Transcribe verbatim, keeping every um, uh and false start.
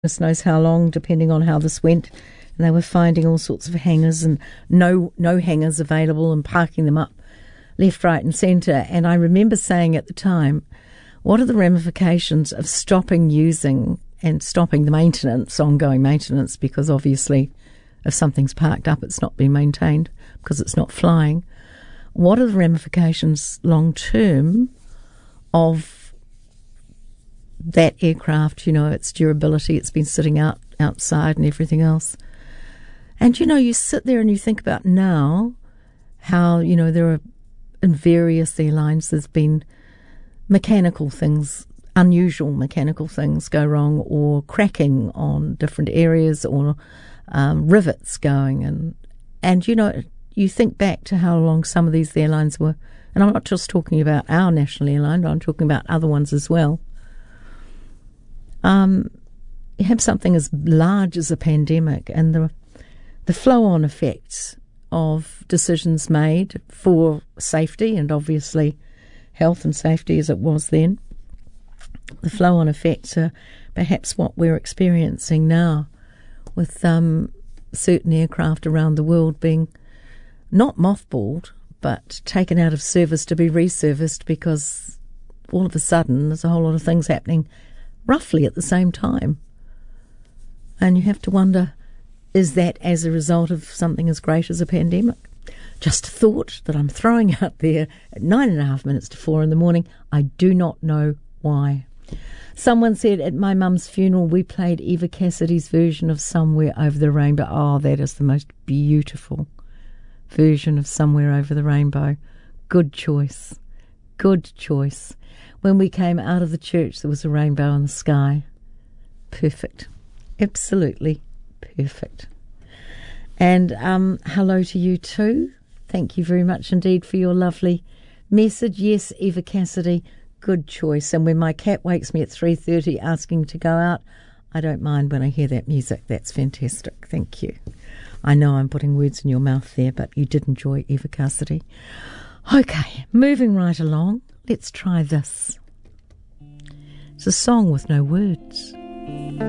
goodness knows how long, depending on how this went. And they were finding all sorts of hangars and no no hangars available and parking them up left, right and centre. And I remember saying at the time, what are the ramifications of stopping using and stopping the maintenance, ongoing maintenance, because obviously if something's parked up, it's not being maintained because it's not flying. What are the ramifications long term of that aircraft, you know, its durability, it's been sitting out outside and everything else. And, you know, you sit there and you think about now how, you know, there are in various airlines there's been mechanical things, unusual mechanical things go wrong, or cracking on different areas, or um, rivets going. And, and, you know, you think back to how long some of these airlines were, and I'm not just talking about our national airline, but I'm talking about other ones as well. Um, you have something as large as a pandemic, and the the flow-on effects of decisions made for safety, and obviously health and safety as it was then, the flow-on effects are perhaps what we're experiencing now with um, certain aircraft around the world being not mothballed, but taken out of service to be reserviced, because all of a sudden there's a whole lot of things happening roughly at the same time. And you have to wonder, is that as a result of something as great as a pandemic? Just a thought that I'm throwing out there at nine and a half minutes to four in the morning. I do not know why. Someone said, at my mum's funeral we played Eva Cassidy's version of Somewhere Over the Rainbow. Oh, that is the most beautiful version of Somewhere Over the Rainbow. Good choice. Good choice. When we came out of the church, there was a rainbow in the sky. Perfect. Absolutely perfect. And um, hello to you too. Thank you very much indeed for your lovely message. Yes, Eva Cassidy, good choice. And when my cat wakes me at three thirty asking to go out, I don't mind when I hear that music. That's fantastic. Thank you. I know I'm putting words in your mouth there, but you did enjoy Eva Cassidy. Okay, moving right along. Let's try this. It's a song with no words.